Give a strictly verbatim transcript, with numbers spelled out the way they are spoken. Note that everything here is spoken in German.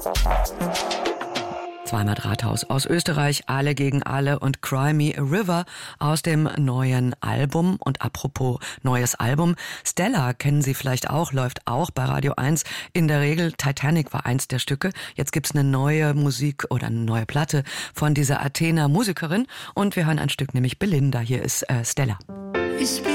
Zweimal Drahthaus aus Österreich, Alle gegen alle und Cry Me a River aus dem neuen Album. Und apropos neues Album, Stella kennen Sie vielleicht auch, läuft auch bei Radio eins. In der Regel, Titanic war eins der Stücke. Jetzt gibt's eine neue Musik oder eine neue Platte von dieser Athener Musikerin und wir hören ein Stück, nämlich Belinda. Hier ist äh, Stella. Ich